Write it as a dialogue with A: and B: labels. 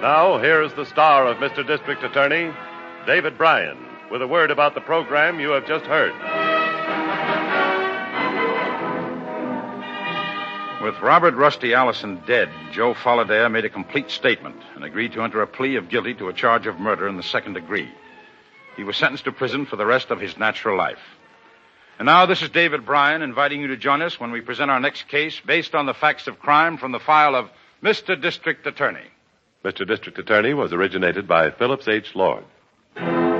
A: Now, here is the star of Mr. District Attorney, David Bryan, with a word about the program you have just heard.
B: With Robert Rusty Allison dead, Joe Follidaire made a complete statement and agreed to enter a plea of guilty to a charge of murder in the second degree. He was sentenced to prison for the rest of his natural life. And now this is David Bryan inviting you to join us when we present our next case based on the facts of crime from the file of Mr. District Attorney.
A: Mr. District Attorney was originated by Phillips H. Lord.